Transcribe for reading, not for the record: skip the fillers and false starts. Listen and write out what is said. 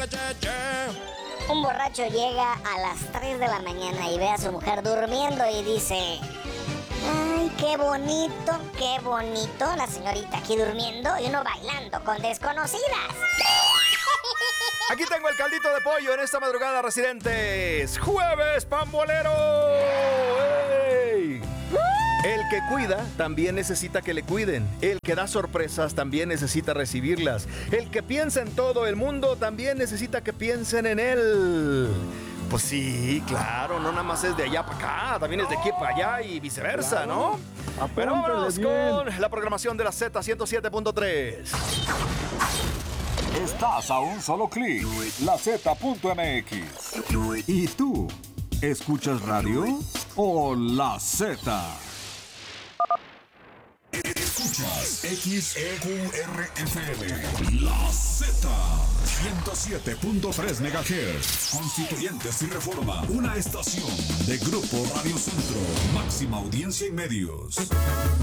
Un borracho llega a las 3 de la mañana y ve a su mujer durmiendo y dice: ay, qué bonito la señorita aquí durmiendo y uno bailando con desconocidas. Aquí tengo el caldito de pollo en esta madrugada, residentes. ¡Jueves Pambolero! ¡Ey! El que cuida también necesita que le cuiden. El que da sorpresas también necesita recibirlas. El que piensa en todo el mundo también necesita que piensen en él. Pues sí, claro, no nada más es de allá para acá, también es de aquí para allá y viceversa, ¿no? Pero vámonos con la programación de la Z107.3. Estás a un solo clic, LaZ.mx. ¿Y tú? ¿Escuchas radio o La Z? Escuchas XEQRFM, La Z, 107.3 MHz, Constituyentes y Reforma, una estación de Grupo Radio Centro, máxima audiencia y medios.